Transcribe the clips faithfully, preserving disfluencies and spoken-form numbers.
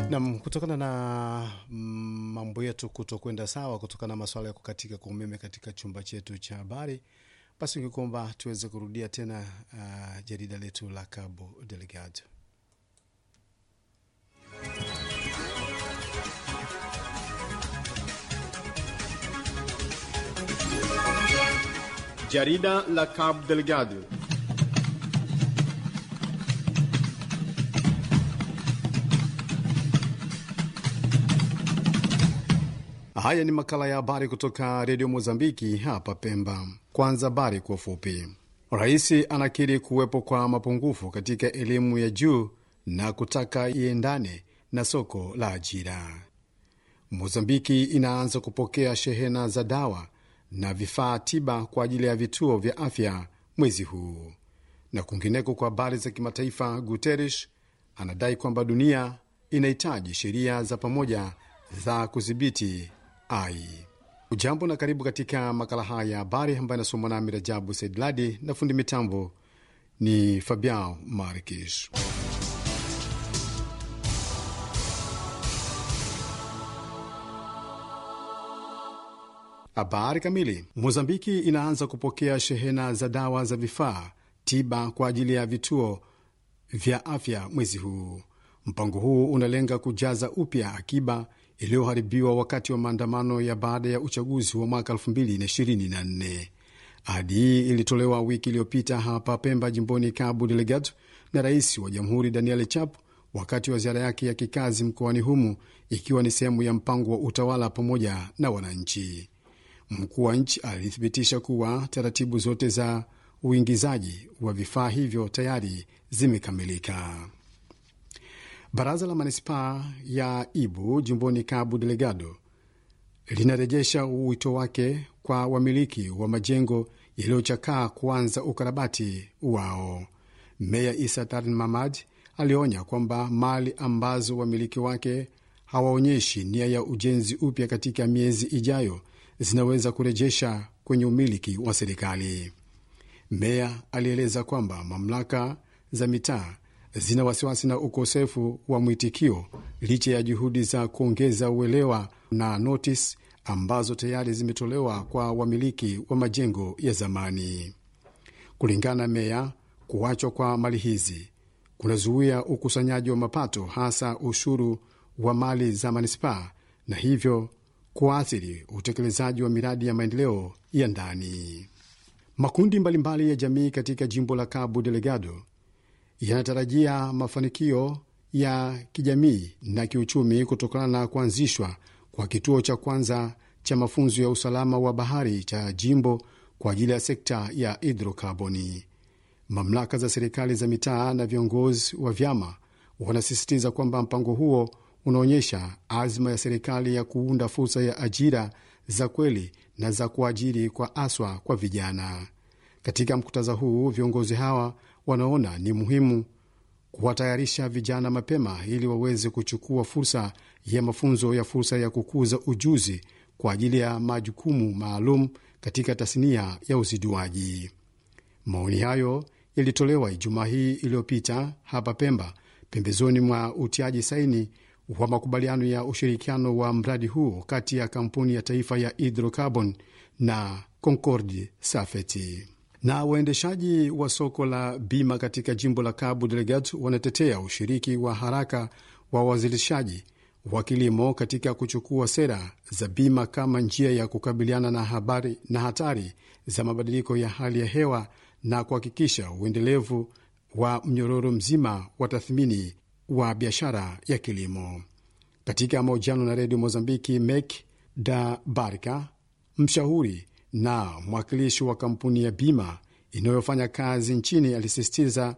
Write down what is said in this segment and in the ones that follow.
Na kutokana na mm, mambo yetu kutokwenda sawa kutokana na masuala ya kukatika kwa umeme katika chumba chetu cha habari, basi ningeomba tuweze kurudia tena uh, jarida letu la Cabo Delgado. Jarida la Cabo Delgado. Haya ni makala ya habari kutoka Radio Mozambiki hapa Pemba. Kwanza habari kwa ufupi. Rais anakiri kuwepo kwa mapungufu katika elimu ya juu na kutaka iendane na soko la ajira. Mozambiki inaanza kupokea shehena za dawa na vifaa tiba kwa ajili ya vituo vya afya mwezi huu. Na kwingineko, kwa habari za kimataifa, Guterres anadai kwamba dunia inahitaji sheria za pamoja za kudhibiti ai. Ujambo na karibu katika makala haya ya habari ambayo inasomwa nami Rajabu Saidladi na fundi mitambo ni Fabian Marques. Habari kamili. Mozambiki inaanza kupokea shehena za dawa za vifaa tiba kwa ajili ya vituo vya afya mwezi huu. Mpango huu unalenga kujaza upya akiba iliyoharibiwa wakati wa maandamano ya baada ya uchaguzi wa mwaka elfu mbili ishirini na nne. Ahadi hii ilitolewa wiki iliyopita hapa Pemba, jimboni Cabo Delgado, na rais wa jamhuri Daniel Chapo wakati wa ziara yake ya kikazi mkoani humu, ikiwa ni sehemu ya mpango wa utawala pamoja na wananchi. Mkuu wa nchi alithibitisha kuwa taratibu zote za uingizaji wa vifaa hivyo tayari zimekamilika. Baraza la manispaa ya Ibu jimboni Cabo Delgado linarejesha wito wake kwa wamiliki wa majengo yaliyochakaa kuanza ukarabati wao. Meya Isa Tarin Mamad alionya kwamba mali ambazo wamiliki wake hawaonyeshi nia ya ujenzi upya katika miezi ijayo zinaweza kurejesha kwenye umiliki wa serikali. Meya alieleza kwamba mamlaka za mitaa zina wasiwasi na ukosefu wa mwitikio licha ya juhudi za kuongeza uelewa na notis ambazo tayari zimetolewa kwa wamiliki wa majengo ya zamani. Kulingana na meya, kuachwa kwa mali hizi kunazuia ukusanyaji wa mapato, hasa ushuru wa mali za manispaa, na hivyo kuathiri utekelezaji wa miradi ya maendeleo ya ndani. Makundi mbalimbali ya jamii katika jimbo la Cabo Delgado yanatarajia mafanikio ya kijamii na kiuchumi kutokana na kuanzishwa kwa kituo cha kwanza cha mafunzo ya usalama wa bahari cha jimbo kwa ajili ya sekta ya hidrokarboni. Mamlaka za serikali za mitaa na viongozi wa vyama wanasisitiza kwamba mpango huo unaonyesha azma ya serikali ya kuunda fursa ya ajira za kweli na za kuajiri kwa aswa kwa vijana. Katika mkutano huu, viongozi hawa wanaona ni muhimu kuwatayarisha vijana mapema ili waweze kuchukua fursa ya mafunzo ya fursa ya kukuza ujuzi kwa ajili ya majukumu maalum katika tasnia ya uziduaji. Maoni hayo yalitolewa Ijumaa hii iliyopita hapa Pemba, pembezoni mwa utiaji saini wa makubaliano ya ushirikiano wa mradi huu kati ya kampuni ya taifa ya hidrocarbon na Concord Safety. Na waendeshaji wa soko la bima katika jimbo la Cabo Delgado wanatetea ushiriki wa haraka wa wazalishaji wa kilimo katika kuchukua sera za bima kama njia ya kukabiliana na habari na hatari za mabadiliko ya hali ya hewa na kuhakikisha uendelevu wa mnyororo mzima wa tathmini wa biashara ya kilimo. Katika mahojiano na redio Mozambiki, Mek da Barca, mshauri na mwakilishi wa kampuni ya bima inayofanya kazi nchini, alisisitiza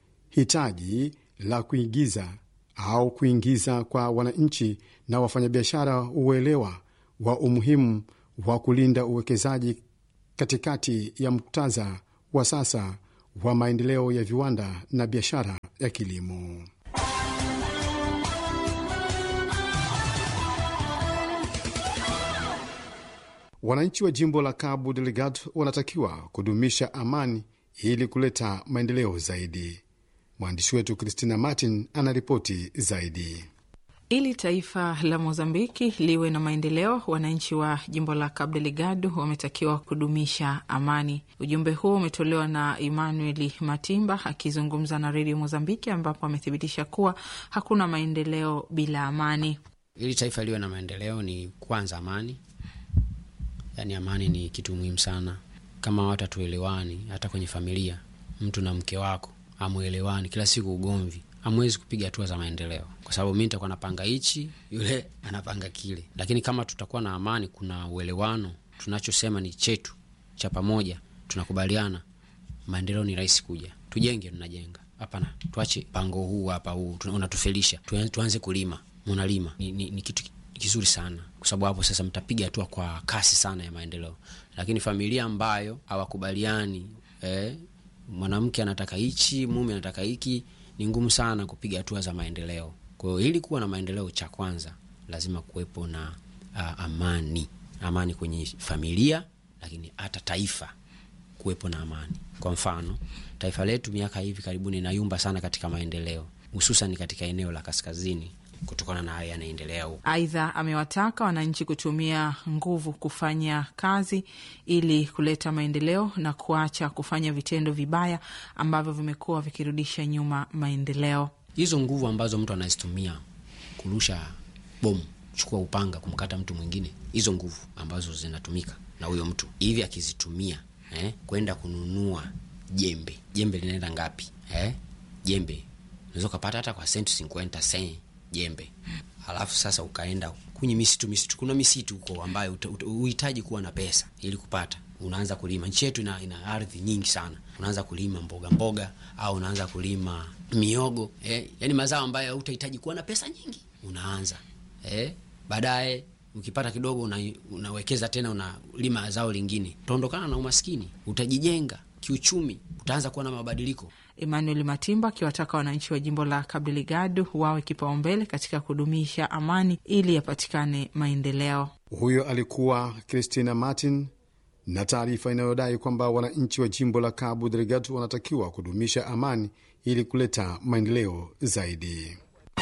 hitaji la kuingiza au kuingiza kwa wananchi na wafanyabiashara uelewa wa umuhimu wa kulinda uwekezaji katikati ya muktadha wa sasa wa maendeleo ya viwanda na biashara ya kilimo. Wananchi wa jimbo la Cabo Delgado wanatakiwa kudumisha amani ili kuleta maendeleo zaidi. Mwandishi wetu Christina Martin anaripoti zaidi. Ili taifa la Mozambiki liwe na maendeleo, wananchi wa jimbo la Cabo Delgado wametakiwa kudumisha amani. Ujumbe huo umetolewa na Emmanuel Matimba akizungumza na Radio Mozambiki, ambapo amethibitisha kuwa hakuna maendeleo bila amani. Ili taifa liwe na maendeleo ni kwanza amani. Yaani amani ni kitu muhimu sana. Kama watu tuelewani, hata kwenye familia, mtu na mke wako amuelewani, kila siku ugomvi, hamwezi kupiga hatua za maendeleo. Kwa sababu mimi nitakuwa napanga hichi, yule anapanga kile. Lakini kama tutakuwa na amani, kuna uelewano, tunachosema ni chetu cha pamoja, tunakubaliana, maendeleo ni rahisi kuja. Tujenge, tunajenga. Hapana, tuache pango huu hapa huu unatufelisha. Tuanze kulima, mnalima. Ni, ni, ni kitu kizuri sana, kwa sababu hapo sasa mtapiga hatua kwa kasi sana ya maendeleo. Lakini familia ambayo hawakubaliani, eh, mwanamke anataka hichi, mume anataka hiki, ni ngumu sana kupiga hatua za maendeleo. Kwa hiyo ili kuwa na maendeleo, cha kwanza lazima kuwepo na uh, amani. Amani kwenye familia, lakini hata taifa kuwepo na amani. Kwa mfano, taifa letu miaka hivi karibuni inayumba sana katika maendeleo, hususan katika eneo la kaskazini, kutokana na haya yanaendelea huko. Aidha, amewataka wananchi kutumia nguvu kufanya kazi ili kuleta maendeleo na kuacha kufanya vitendo vibaya ambavyo vimekuwa vikirudisha nyuma maendeleo. Hizo nguvu ambazo mtu anazitumia kurusha bomu, kuchukua upanga kumkata mtu mwingine, hizo nguvu ambazo zinatumika na huyo mtu, hivi akizitumia eh kwenda kununua jembe, jembe linaenda ngapi? Eh jembe unaweza kupata hata kwa senti cinquenta cent jembe. Alafu sasa ukaenda kwenye misitu, misitu kuna misitu huko ambayo uhitaji kuwa na pesa ili kupata. Unaanza kulima. Nchi yetu ina, ina ardhi nyingi sana. Unaanza kulima mboga mboga au unaanza kulima miogo, eh yani mazao ambayo utahitaji kuwa na pesa nyingi. Unaanza eh baadaye ukipata kidogo una, unawekeza tena, unalima zao lingine. Utaondokana na umaskini, utajijenga kiuchumi, utaanza kuwa na mabadiliko. Emmanuel Matimba akiwataka wananchi wa jimbo la Cabo Delgado wawe kipaumbele katika kudumisha amani ili yapatikane maendeleo. Huyo alikuwa Christina Martin na taarifa inayodai kwamba wananchi wa jimbo la Cabo Delgado wanatakiwa kudumisha amani ili kuleta maendeleo zaidi.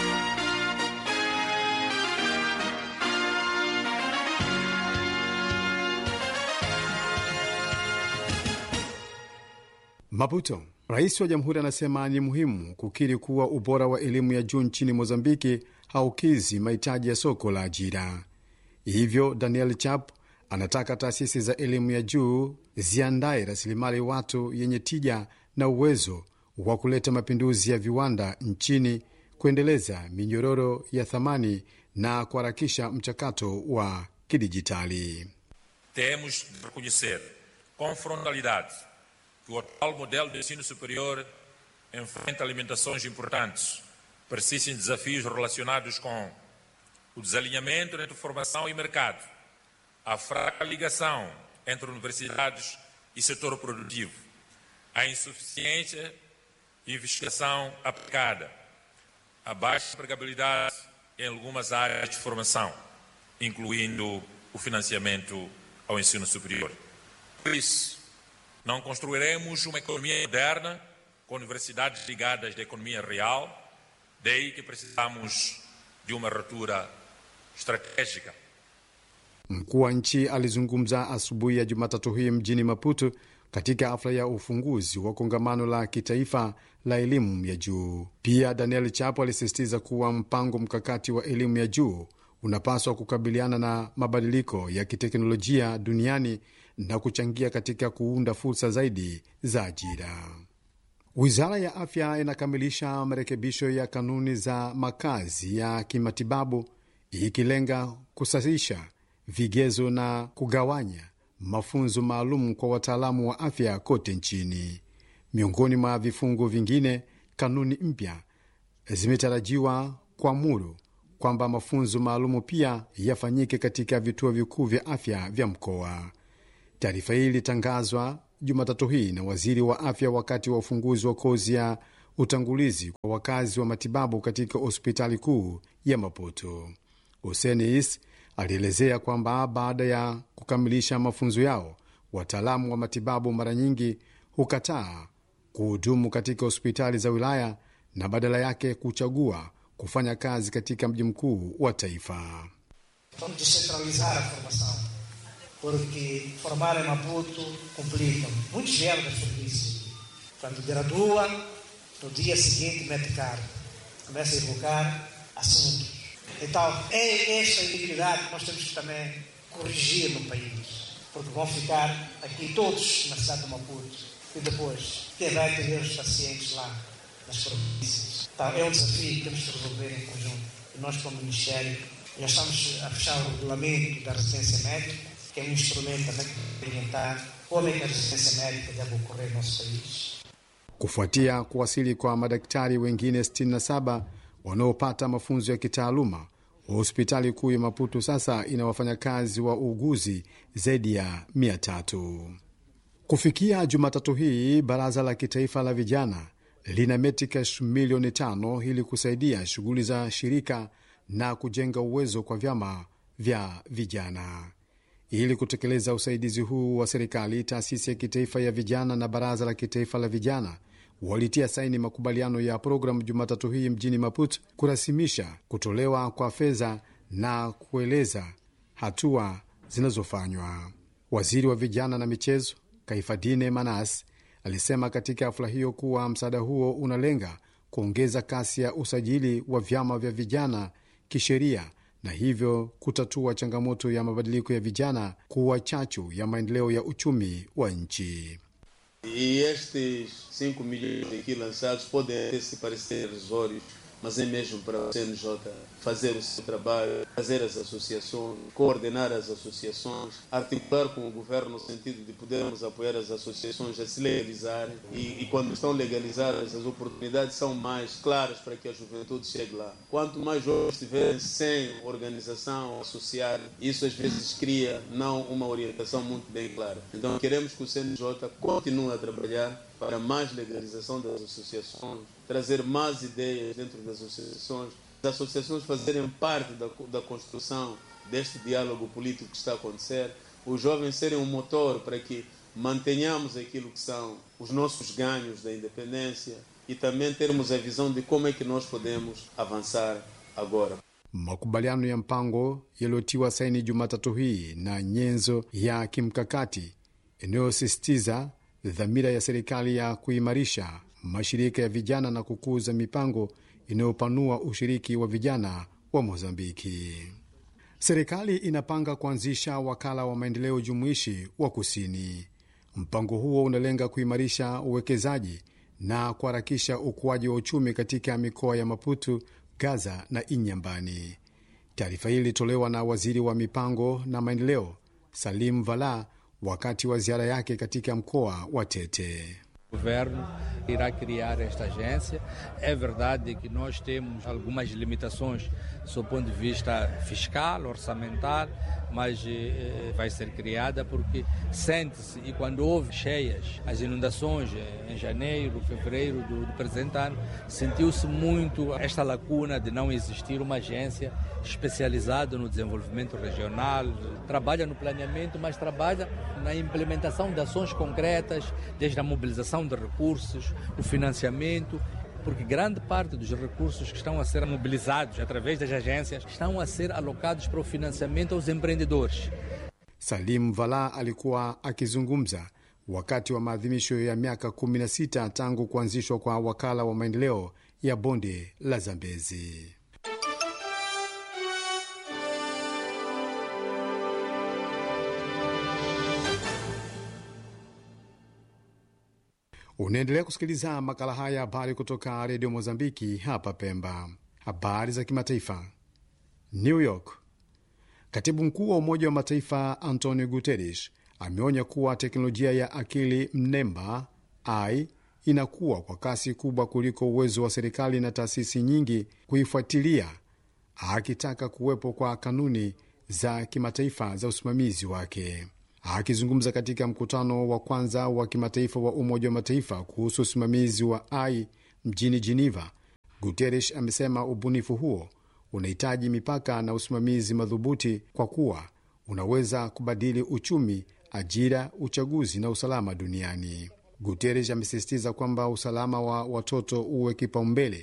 Maputo. Rais wa jamhuri anasema ni muhimu kukiri kuwa ubora wa elimu ya juu nchini Mozambiki haukizi mahitaji ya soko la ajira. Hivyo Daniel Chap anataka taasisi za elimu ya juu ziandae rasilimali watu yenye tija na uwezo wa kuleta mapinduzi ya viwanda nchini, kuendeleza minyororo ya thamani na kuharakisha mchakato wa kidijitali. Temos de reconhecer com frontalidade que o atual modelo de ensino superior enfrenta limitações importantes, persistem desafios relacionados com o desalinhamento entre formação e mercado, a fraca ligação entre universidades e setor produtivo, a insuficiência de investigação aplicada, a baixa empregabilidade em algumas áreas de formação, incluindo o financiamento ao ensino superior. Por isso, não construiremos uma economia moderna com universidades ligadas à economia real, daí que precisamos de uma ruptura estratégica. Mkuu wa nchi alizungumza asubuhi ya Jumatatu hii mjini Maputo katika hafla ya ufunguzi wa kongamano la kitaifa la elimu ya juu. Pia Daniel Chapo alisisitiza kuwa mpango mkakati wa elimu ya juu unapaswa kukabiliana na mabadiliko ya kiteknolojia duniani na kuchangia katika kuunda fursa zaidi za ajira. Wizara ya Afya inakamilisha marekebisho ya kanuni za makazi ya kimatibabu ikilenga kusasisha vigezo na kugawanya mafunzo maalum kwa wataalamu wa afya kote nchini. Miongoni mwa vifungu vingine, kanuni mpya zimetarajiwa kuamuru kwamba mafunzo maalumu pia yafanyike katika vituo vikuu vya afya vya mkoa. Taarifa hii ilitangazwa Jumatatu hii na waziri wa afya wakati wa ufunguzi wa kozi ya utangulizi kwa wakazi wa matibabu katika hospitali kuu ya Maputo. Osenis alielezea kwamba baada ya kukamilisha mafunzo yao, wataalamu wa matibabu mara nyingi hukataa kuhudumu katika hospitali za wilaya na badala yake kuchagua kufanya kazi katika mji mkuu wa taifa. Vamos descentralizar a formação, porque formar em Maputo complica. Muitos vieram das províncias. Quando gradua, no dia seguinte mete cargo, começa a evocar assuntos. Então, é esta iniquidade que nós temos que também corrigir no país, porque vão ficar aqui todos na cidade de Maputo. E depois, quem vai atender os pacientes lá nas províncias? Então, é um desafio que temos que resolver em conjunto. E nós, como Ministério, já estamos a fechar o regulamento da residência médica, que é um instrumento também para orientar como é que a residência médica deve ocorrer no nosso país. Kufuatia kuwasili kwa madaktari wengine sitini na saba wanaopata mafunzo ya kitaaluma, hospitali kuu ya Maputo sasa ina wafanyakazi wa uuguzi zaidi ya mia tatu. Kufikia Jumatatu hii, Baraza la Kitaifa la Vijana lina metikash milioni tano ili kusaidia shughuli za shirika na kujenga uwezo kwa vyama vya vijana. Ili kutekeleza usaidizi huu wa serikali, taasisi ya kitaifa ya vijana na Baraza la Kitaifa la Vijana walitia saini makubaliano ya programu Jumatatu hii mjini Maputo kurasimisha kutolewa kwa fedha na kueleza hatua zinazofanywa. Waziri wa vijana na michezo Kaifadine Manas alisema katika hafla hiyo kuwa msaada huo unalenga kuongeza kasi ya usajili wa vyama vya vijana kisheria na hivyo kutatua changamoto ya mabadiliko ya vijana kuwa chachu ya maendeleo ya uchumi wa nchi. E estes cinco milhões aqui lançados podem até se parecer irrisórios, mas é mesmo para o C N J fazer o seu trabalho, fazer as associações, coordenar as associações, articular com o governo no sentido de podermos apoiar as associações a se legalizarem e, e quando estão legalizadas as oportunidades são mais claras para que a juventude chegue lá. Quanto mais jovens estiverem sem organização associada, isso às vezes cria não uma orientação muito bem clara. Então queremos que o C N J continue a trabalhar para mais legalização das associações, trazer mais ideias dentro das associações, as associações fazerem parte da, da construção deste diálogo político que está a acontecer, os jovens serem um motor para que mantenhamos aquilo que são os nossos ganhos da independência e também termos a visão de como é que nós podemos avançar agora. Makubaliano ya mpango yaliyotiwa saini Jumatatu hii na nyenzo ya kimkakati inayosisitiza dhamira ya serikali ya kuimarisha mashirika ya vijana na kukuza mipango inayopanua ushiriki wa vijana wa Mozambiki. Serikali inapanga kuanzisha wakala wa maendeleo jumuishi wa kusini. Mpango huo unalenga kuimarisha uwekezaji na kuharakisha ukuaji wa uchumi katika mikoa ya Maputo, Gaza na Inyambani. Taarifa hii ilitolewa na waziri wa mipango na maendeleo Salim Vala wakati wa ziara yake katika mkoa wa Tete. O governo irá criar esta agência. É verdade que nós temos algumas limitações do ponto de vista fiscal, orçamental, mas eh, vai ser criada porque sente-se, e quando houve cheias, as inundações em janeiro, fevereiro do, do presente ano, sentiu-se muito esta lacuna de não existir uma agência especializada no desenvolvimento regional, trabalha no planeamento, mas trabalha na implementação de ações concretas, desde a mobilização de recursos, o financiamento, porque grande parte dos recursos que estão a ser mobilizados através das agências estão a ser alocados para o financiamento aos empreendedores. Salim Vala alikuwa akizungumza wakati wa maadhimisho ya miaka kumi na sita tangu kuanzishwa kwa wakala wa maendeleo ya bonde la Zambezi. Unaendelea kusikiliza makala haya habari kutoka redio Mozambiki hapa Pemba. Habari za kimataifa. New York. Katibu mkuu wa Umoja wa Mataifa Antonio Guterres ameonya kuwa teknolojia ya akili mnemba A I inakuwa kwa kasi kubwa kuliko uwezo wa serikali na taasisi nyingi kuifuatilia, akitaka kuwepo kwa kanuni za kimataifa za usimamizi wake. Akizungumza katika mkutano wa kwanza wa kimataifa wa Umoja wa Mataifa kuhusu usimamizi wa A I mjini Geneva, Guterres amesema ubunifu huo unahitaji mipaka na usimamizi madhubuti kwa kuwa unaweza kubadili uchumi, ajira, uchaguzi na usalama duniani. Guterres amesisitiza kwamba usalama wa watoto uwe kipaumbele,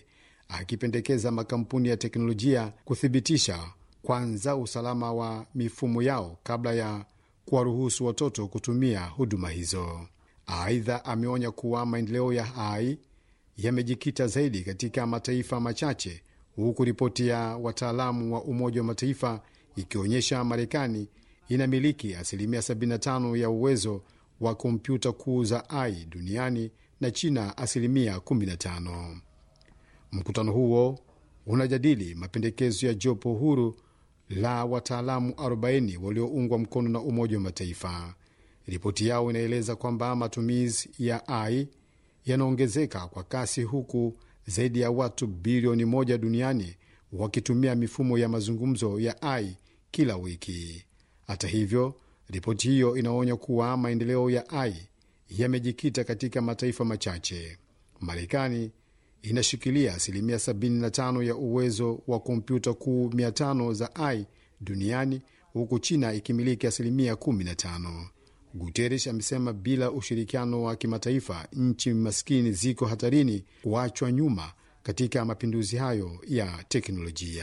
akipendekeza makampuni ya teknolojia kuthibitisha kwanza usalama wa mifumo yao kabla ya kuwaruhusu watoto kutumia huduma hizo. Aidha, ameonya kuwa maendeleo ya A I yamejikita zaidi katika mataifa machache, huku ripoti ya wataalamu wa Umoja wa Mataifa ikionyesha Marekani inamiliki asilimia sabini na tano ya uwezo wa kompyuta kuu za A I duniani na China asilimia kumi na tano. Mkutano huo unajadili mapendekezo ya jopo huru la wataalamu arobaini walioungwa mkono na Umoja wa Mataifa. Ripoti yao inaeleza kwamba matumizi ya A I yanaongezeka kwa kasi, huku zaidi ya watu bilioni moja duniani wakitumia mifumo ya mazungumzo ya A I kila wiki. Hata hivyo, ripoti hiyo inaonya kuwa maendeleo ya A I yamejikita katika mataifa machache. Marekani inashikilia asilimia sabini na tano ya uwezo wa kompyuta kuu mia tano za A I duniani, huku China ikimiliki asilimia kumi na tano. Guterres amesema bila ushirikiano wa kimataifa, nchi maskini ziko hatarini kuachwa nyuma katika mapinduzi hayo ya teknolojia.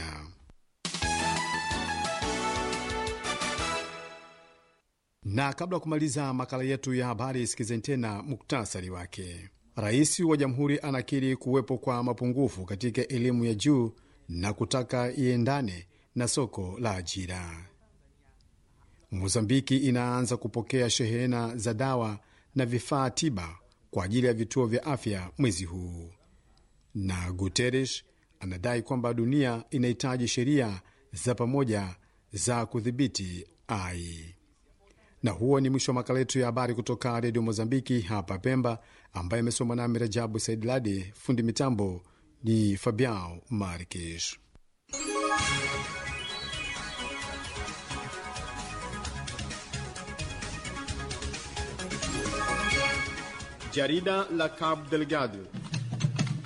Na kabla ya kumaliza makala yetu ya habari, sikizeni tena muktasari wake. Rais wa Jamhuri anakiri kuwepo kwa mapungufu katika elimu ya juu na kutaka iendane na soko la ajira. Mozambiki inaanza kupokea shehena za dawa na vifaa tiba kwa ajili ya vituo vya afya mwezi huu. Na Guterres anadai kwamba dunia inahitaji sheria za pamoja za kudhibiti A I. Na huo ni mwisho wa makala yetu ya habari kutoka Redio Mozambiki hapa Pemba, ambaye amesoma nami Rajabu Said Ladi. Fundi mitambo ni Fabiao Marques. Jarida la Cabo Delgado.